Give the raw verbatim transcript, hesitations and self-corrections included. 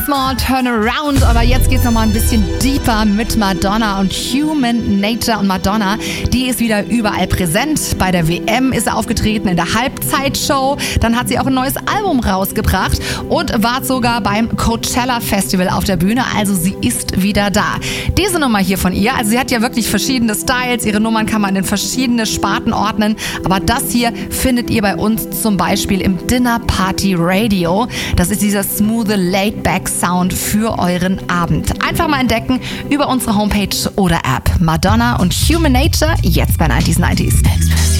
Small Turnaround, aber jetzt geht's nochmal ein bisschen deeper mit Madonna und Human Nature. Und Madonna, die ist wieder überall präsent. Bei der W M ist sie aufgetreten, in der Halbzeitshow. Dann hat sie auch ein neues Album rausgebracht und war sogar beim Coachella Festival auf der Bühne. Also sie ist wieder da. Diese Nummer hier von ihr, also sie hat ja wirklich verschiedene Styles. Ihre Nummern kann man in verschiedene Sparten ordnen. Aber das hier findet ihr bei uns zum Beispiel im Dinner Party Radio. Das ist dieser smooth, laid-back Sound für euren Abend. Einfach mal entdecken über unsere Homepage oder App. Madonna und Human Nature, jetzt bei neunzig neunzig.